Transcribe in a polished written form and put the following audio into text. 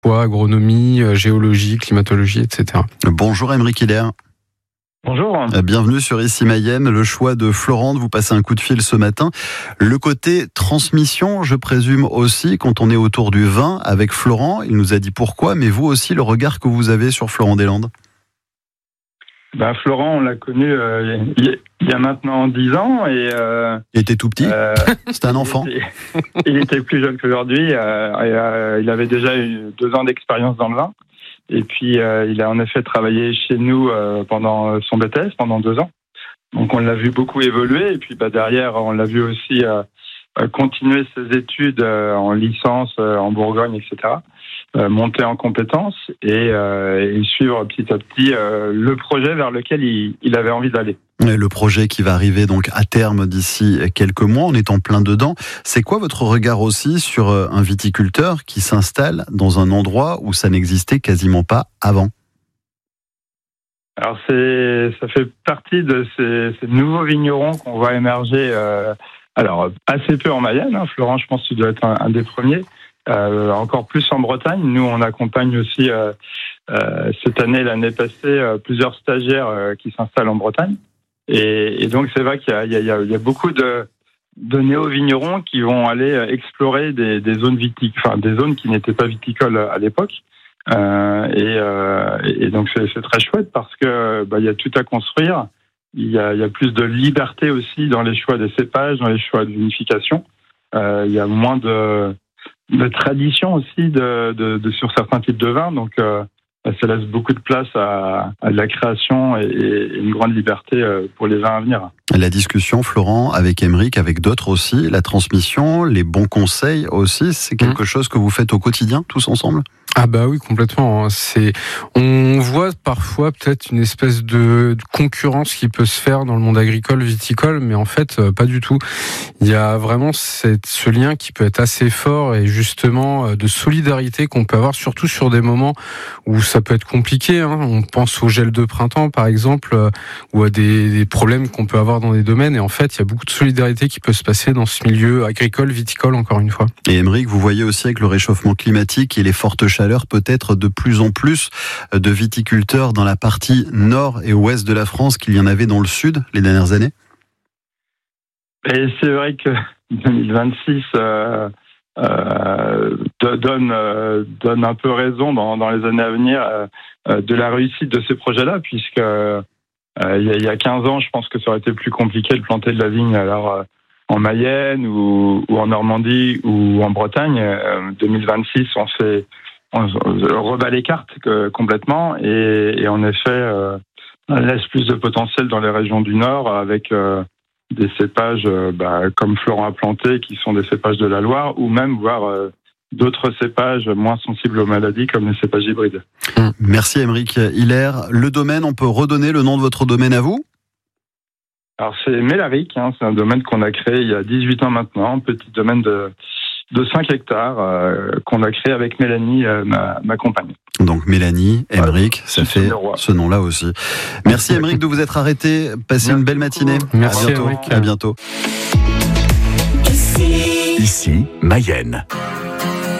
soit agronomie, géologie, climatologie, etc. Bonjour Aymeric Hiller. Bonjour. Bienvenue sur Ici Mayenne. Le choix de Florent de vous passer un coup de fil ce matin. Le côté transmission, je présume aussi, quand on est autour du vin avec Florent. Il nous a dit pourquoi, mais vous aussi, le regard que vous avez sur Florent Deslandes. Florent, on l'a connu il y a maintenant 10 ans. Il était tout petit. C'était un enfant. Il était plus jeune qu'aujourd'hui. Il avait déjà eu 2 ans d'expérience dans le vin. Et puis, il a en effet travaillé chez nous pendant son BTS, pendant 2 ans. Donc, on l'a vu beaucoup évoluer. Et puis, derrière, on l'a vu aussi continuer ses études en licence en Bourgogne, etc. Monter en compétences et suivre petit à petit le projet vers lequel il avait envie d'aller. Le projet qui va arriver donc à terme d'ici quelques mois, on est en plein dedans. C'est quoi votre regard aussi sur un viticulteur qui s'installe dans un endroit où ça n'existait quasiment pas avant ? Alors ça fait partie de ces nouveaux vignerons qu'on voit émerger assez peu en Mayenne. Florent, je pense que tu dois être un des premiers. Encore plus en Bretagne. Nous, on accompagne aussi cette année, l'année passée, plusieurs stagiaires qui s'installent en Bretagne. Et donc, c'est vrai qu'il y a beaucoup de néo-vignerons qui vont aller explorer des zones des zones qui n'étaient pas viticoles à l'époque. Et donc, c'est très chouette parce que il y a tout à construire. Il y a plus de liberté aussi dans les choix des cépages, dans les choix de vinification. Il y a moins de tradition aussi sur certains types de vins, donc ça laisse beaucoup de place à de la création et une grande liberté pour les vins à venir. La discussion, Florent, avec Aymeric, avec d'autres aussi, la transmission, les bons conseils aussi, c'est quelque chose que vous faites au quotidien, tous ensemble ? Ah bah oui, complètement. On voit parfois peut-être une espèce de concurrence qui peut se faire dans le monde agricole, viticole, mais en fait, pas du tout. Il y a vraiment ce lien qui peut être assez fort et justement de solidarité qu'on peut avoir, surtout sur des moments où ça peut être compliqué. On pense au gel de printemps, par exemple, ou à des problèmes qu'on peut avoir dans des domaines. Et en fait, il y a beaucoup de solidarité qui peut se passer dans ce milieu agricole, viticole, encore une fois. Et Aymeric, vous voyez aussi avec le réchauffement climatique et les fortes chaleurs, peut-être de plus en plus de viticulteurs dans la partie nord et ouest de la France qu'il y en avait dans le sud les dernières années ? Et c'est vrai que 2026 donne un peu raison dans les années à venir de la réussite de ces projets-là, puisque il y a 15 ans, je pense que ça aurait été plus compliqué de planter de la vigne en Mayenne ou en Normandie ou en Bretagne. 2026, on rebat les cartes complètement et en effet, on laisse plus de potentiel dans les régions du Nord avec des cépages comme Florent a planté, qui sont des cépages de la Loire, ou même voire d'autres cépages moins sensibles aux maladies comme les cépages hybrides. Merci Aymeric Hiller. Le domaine, on peut redonner le nom de votre domaine à vous ? Alors c'est Mélaric, c'est un domaine qu'on a créé il y a 18 ans maintenant, un petit domaine de 5 hectares qu'on a créé avec Mélanie, ma compagne. Donc Mélanie, Aymeric, ça fait ce nom-là aussi. Merci Aymeric de vous être arrêté. Passez une belle matinée. Merci à bientôt. Aymeric. À bientôt. Ici Mayenne.